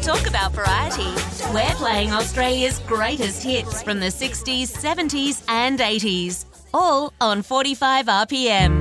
talk about variety. We're playing Australia's greatest hits from the 60s, 70s and 80s. All on 45 RPM.